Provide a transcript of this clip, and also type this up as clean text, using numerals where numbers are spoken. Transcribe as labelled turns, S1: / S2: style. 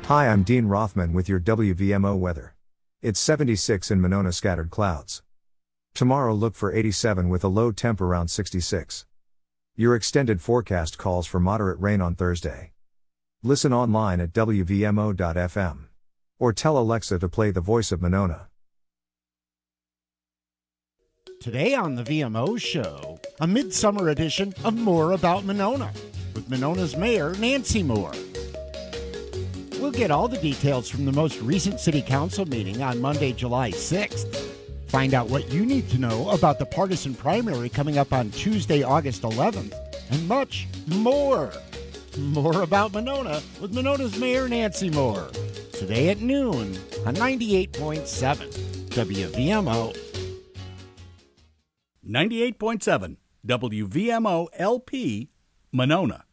S1: Hi, I'm Dean Rothman with your WVMO weather. It's 76 in Monona, scattered clouds. Tomorrow look for 87 with a low temp around 66. Your extended forecast calls for moderate rain on Thursday. Listen online at WVMO.fm. Or tell Alexa to play The Voice of Monona.
S2: Today on the VMO show, a midsummer edition of More About Monona with Monona's Mayor, Nancy Moore. We'll get all the details from the most recent City Council meeting on Monday, July 6th. Find out what you need to know about the partisan primary coming up on Tuesday, August 11th, and much more. More About Monona with Monona's Mayor, Nancy Moore. Today at noon on 98.7 WVMO.
S3: 98.7 WVMO LP, Monona.